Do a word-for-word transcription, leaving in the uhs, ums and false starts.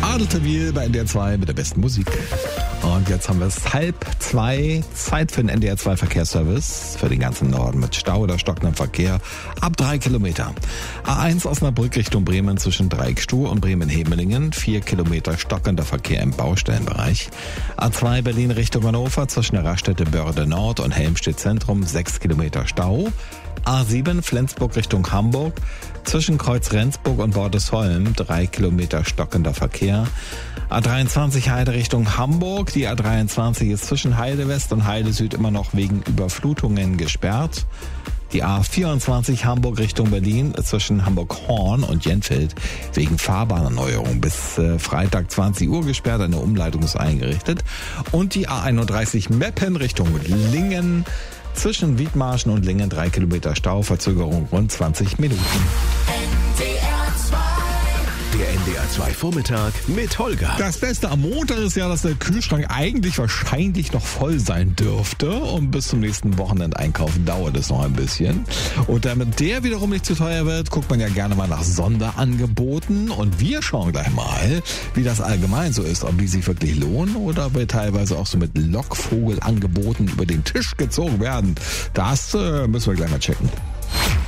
Adel bei N D R zwei mit der besten Musik. Und jetzt haben wir es halb zwei, Zeit für den N D R zwei Verkehrsservice für den ganzen Norden mit Stau oder stockendem Verkehr ab drei Kilometer. A eins Osnabrück Richtung Bremen zwischen Dreieckstuhl und Bremen-Hemelingen, vier Kilometer stockender Verkehr im Baustellenbereich. A zwei Berlin Richtung Hannover zwischen der Raststätte Börde Nord und Helmstedt Zentrum, sechs Kilometer Stau. A sieben Flensburg Richtung Hamburg zwischen Kreuz Rendsburg und Bordesholm, drei Kilometer stockender Verkehr. A dreiundzwanzig Heide Richtung Hamburg. Die A dreiundzwanzig ist zwischen Heide West und Heide Süd immer noch wegen Überflutungen gesperrt. Die A vierundzwanzig Hamburg Richtung Berlin zwischen Hamburg-Horn und Jenfeld wegen Fahrbahnerneuerung bis äh, Freitag zwanzig Uhr gesperrt. Eine Umleitung ist eingerichtet. Und die A einunddreißig Meppen Richtung Lingen zwischen Wiedmarschen und Lingen, drei Kilometer Stau, Verzögerung rund zwanzig Minuten. Der N D R zwei Vormittag mit Holger. Das Beste am Montag ist ja, dass der Kühlschrank eigentlich wahrscheinlich noch voll sein dürfte. Und bis zum nächsten Wochenendeinkauf dauert es noch ein bisschen. Und damit der wiederum nicht zu teuer wird, guckt man ja gerne mal nach Sonderangeboten. Und wir schauen gleich mal, wie das allgemein so ist. Ob die sich wirklich lohnen oder ob wir teilweise auch so mit Lockvogelangeboten über den Tisch gezogen werden. Das äh, müssen wir gleich mal checken.